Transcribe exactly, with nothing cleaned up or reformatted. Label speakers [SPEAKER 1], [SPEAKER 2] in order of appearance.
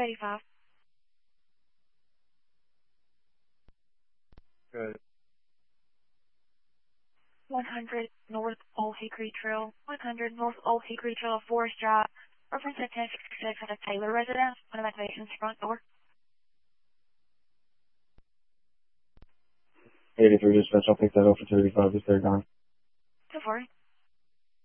[SPEAKER 1] eighty-five.
[SPEAKER 2] Good.
[SPEAKER 1] one hundred North Old Hickory Trail. one hundred North Old Hickory Trail, Forest Drive. Reference at ten sixty-six at a Taylor residence. One of my patient's front door.
[SPEAKER 2] eighty-three dispatch, I'll pick that up for thirty-five to thirty-nine.
[SPEAKER 1] two forty.